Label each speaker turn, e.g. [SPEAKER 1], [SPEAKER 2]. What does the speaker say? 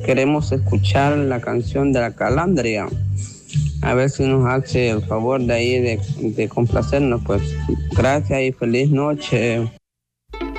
[SPEAKER 1] queremos escuchar la canción de la Calandria. A ver si nos hace el favor de ahí de complacernos, pues. Gracias y feliz noche.